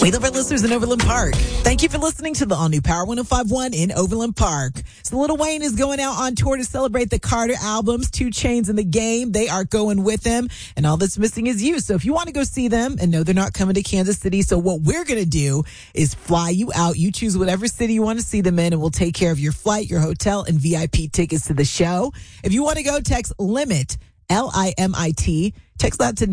We love our listeners in Overland Park. Thank you for listening to the all-new Power 105.1 in Overland Park. So Lil Wayne is going out on tour to celebrate the Carter albums, 2 Chainz in the game. They are going with him, and all that's missing is you. So if you want to go see them, and no, they're not coming to Kansas City, so what we're going to do is fly you out. You choose whatever city you want to see them in, and we'll take care of your flight, your hotel, and VIP tickets to the show. If you want to go, text LIMIT, LIMIT. Text that to